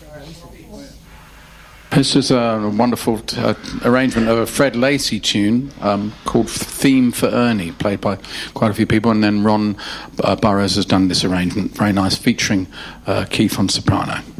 This is a wonderful arrangement of a Fred Lacey tune called Theme for Ernie, played by quite a few people, and then Ron Burrows has done this arrangement, very nice, featuring Keith on soprano.